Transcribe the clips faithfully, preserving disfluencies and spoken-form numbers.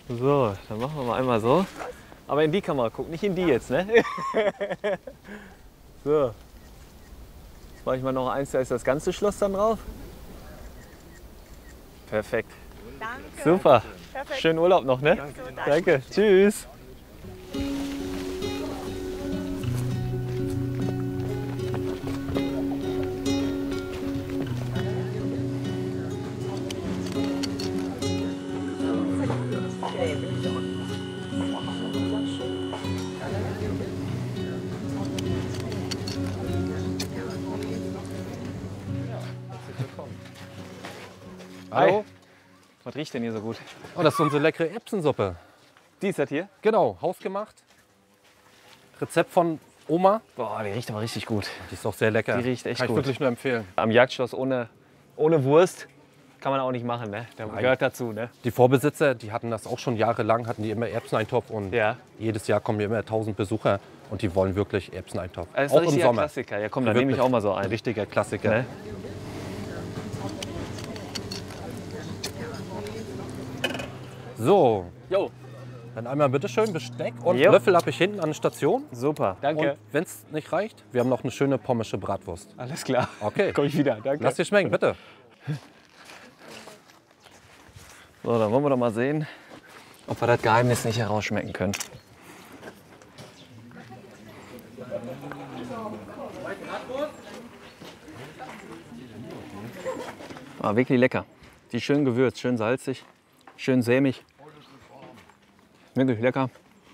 So, dann machen wir mal einmal so. Aber in die Kamera gucken, nicht in die jetzt, ne? So. Jetzt mache ich mal noch eins, da ist das ganze Schloss dann drauf. Perfekt. Danke. Super. Perfekt. Schönen Urlaub noch, ne? Danke. Danke. Tschüss. Hallo? Hi. Was riecht denn hier so gut? Oh, das ist unsere leckere Erbsensuppe. Die ist das hier? Genau, hausgemacht. Rezept von Oma. Boah, die riecht aber richtig gut. Die ist auch sehr lecker. Die riecht echt Kann ich gut. wirklich nur empfehlen. Am Jagdschloss ohne, ohne Wurst kann man auch nicht machen, ne? Das Nein. gehört dazu, ne? Die Vorbesitzer, die hatten das auch schon jahrelang, hatten die immer Erbseneintopf und Ja. jedes Jahr kommen hier immer tausend Besucher und die wollen wirklich Erbseneintopf. Das ist auch ein im richtiger Sommer. Klassiker. Ja, komm, dann Wirklich. nehme ich auch mal so einen. Richtiger Klassiker. Ne? So, Jo, dann einmal bitteschön Besteck und Jo. Löffel habe ich hinten an der Station. super. Danke. Und wenn es nicht reicht, wir haben noch eine schöne pommische Bratwurst. Alles klar. Okay. Komm ich wieder. Danke. Lass dir schmecken, bitte. So, dann wollen wir doch mal sehen, ob wir das Geheimnis nicht herausschmecken können. Ah, wirklich lecker. Die ist schön gewürzt, schön salzig, schön sämig. Wirklich lecker.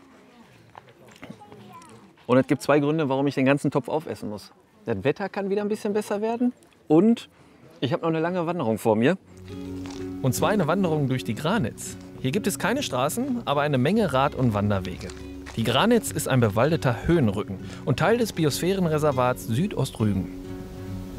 Und es gibt zwei Gründe, warum ich den ganzen Topf aufessen muss. Das Wetter kann wieder ein bisschen besser werden und ich habe noch eine lange Wanderung vor mir. Und zwar eine Wanderung durch die Granitz. Hier gibt es keine Straßen, aber eine Menge Rad- und Wanderwege. Die Granitz ist ein bewaldeter Höhenrücken und Teil des Biosphärenreservats Südostrügen.